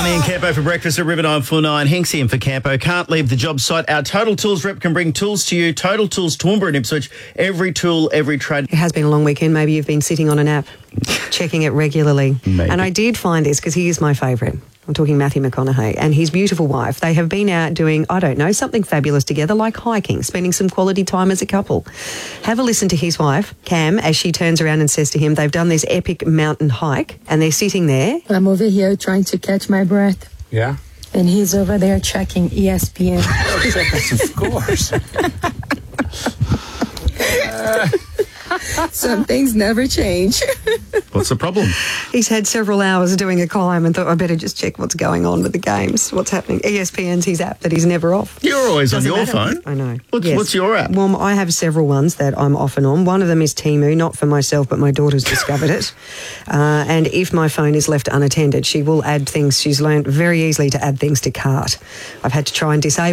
Barney and Campo for breakfast at River 949. Hinksy in for Campo. Can't leave the job site. Our Total Tools rep can bring tools to you. Total Tools Toowoomba and Ipswich. Every tool, every trade. It has been a long weekend. Maybe you've been sitting on an app, checking it regularly. Maybe. And I did find this because he is my favourite. I'm talking Matthew McConaughey and his beautiful wife. They have been out doing, I don't know, something fabulous together, like hiking, spending some quality time as a couple. Have a listen to his wife, Cam, as she turns around and says to him, they've done this epic mountain hike and they're sitting there. I'm over here trying to catch my breath. Yeah? And he's over there checking ESPN. Of course. Some things never change. What's the problem? He's had several hours doing a climb and thought, I better just check what's going on with the games, what's happening. ESPN's his app that he's never off. You're always Doesn't on your matter. phone. I know. What's your app? Well, I have several ones that I'm off and on. One of them is Temu, not for myself, but my daughter's discovered it. And if my phone is left unattended, she will add things. She's learned very easily to add things to cart. I've had to try and disable